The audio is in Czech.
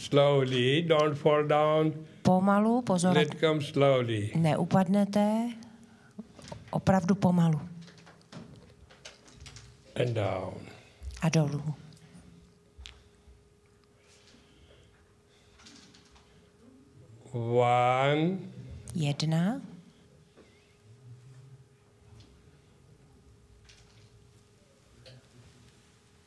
Slowly, don't fall down. Pomalu, pozor, Let come slowly. neupadnete, opravdu pomalu. And down. A dolů. One. 1,